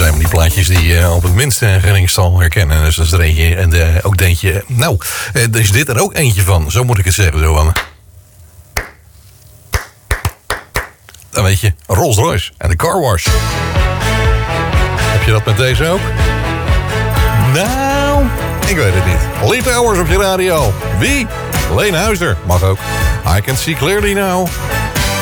zijn maar die plaatjes die je op het minste geringstal herkennen. Dus dat is er eentje. En ook denk je, nou, is dit er ook eentje van? Zo moet ik het zeggen. Zo van. Dan weet je, Rolls Royce en de Car Wash. Heb je dat met deze ook? Nou, ik weet het niet. Lee Towers op je radio. Wie? Leen Huizer. Mag ook. I can see clearly now.